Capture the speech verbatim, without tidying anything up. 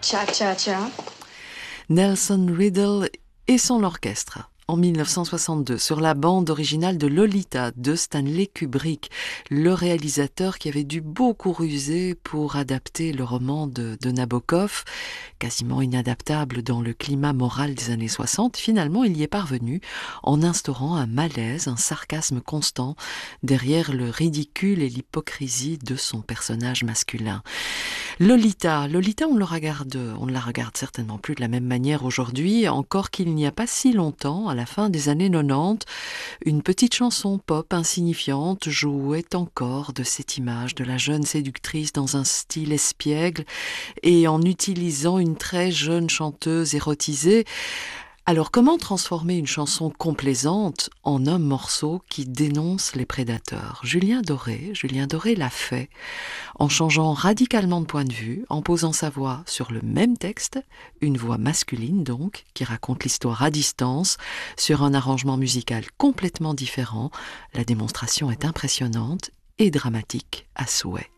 Cha cha cha. Nelson Riddle et son orchestre. En mille neuf cent soixante-deux, sur la bande originale de Lolita de Stanley Kubrick, le réalisateur qui avait dû beaucoup ruser pour adapter le roman de, de Nabokov, quasiment inadaptable dans le climat moral des années soixante. Finalement, il y est parvenu en instaurant un malaise, un sarcasme constant derrière le ridicule et l'hypocrisie de son personnage masculin. Lolita, Lolita, on le regarde, on ne la regarde certainement plus de la même manière aujourd'hui, encore qu'il n'y a pas si longtemps, à la fin des années quatre-vingt-dix, une petite chanson pop insignifiante jouait encore de cette image de la jeune séductrice dans un style espiègle et en utilisant une très jeune chanteuse érotisée. Alors, comment transformer une chanson complaisante en un morceau qui dénonce les prédateurs ? Julien Doré, Julien Doré l'a fait en changeant radicalement de point de vue, en posant sa voix sur le même texte, une voix masculine donc, qui raconte l'histoire à distance, sur un arrangement musical complètement différent. La démonstration est impressionnante et dramatique à souhait.